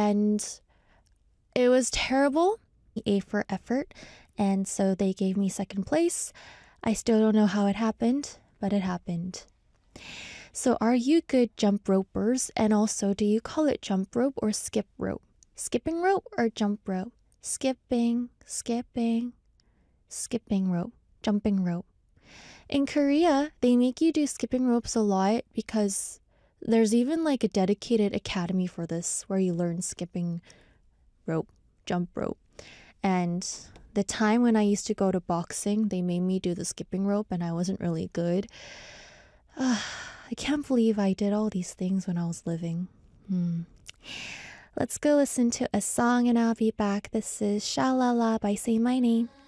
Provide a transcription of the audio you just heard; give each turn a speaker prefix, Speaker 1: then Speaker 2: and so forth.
Speaker 1: and it was terrible. A for effort, and so they gave me second place. I still don't know how it happened, but it happened. So are you good jump ropers? And also, do you call it jump rope or skip rope? Skipping rope or jump rope? Skipping, skipping, skipping rope, jumping rope. In Korea, they make you do skipping ropes a lot because there's even like a dedicated academy for this where you learn skipping rope, jump rope. And the time when I used to go to boxing, they made me do the skipping rope and I wasn't really good. I can't believe I did all these things when I was living. Let's go listen to a song and I'll be back. This is Sha La La by Say My Name.